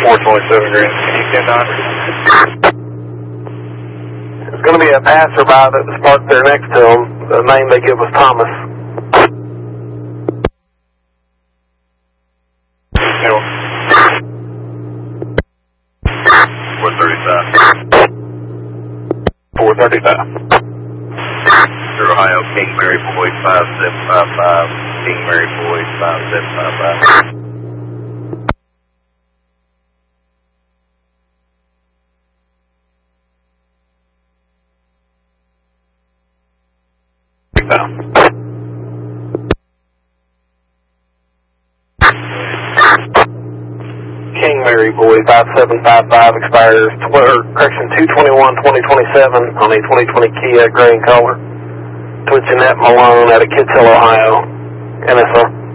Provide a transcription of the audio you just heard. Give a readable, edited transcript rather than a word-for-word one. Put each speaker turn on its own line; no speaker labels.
427 Green. Can you get on?
It's going to be a passerby that was parked there next to him. The name they give was Thomas.
No. 435. 435.
Ohio, King Mary Boy 5755, King Mary Boy 5755.
King Mary Boy 5755 expires, correction, 2/21/2027 on a 2020 Kia gray in color. Twitching at Malone out of Kids Hill, Ohio, NSR.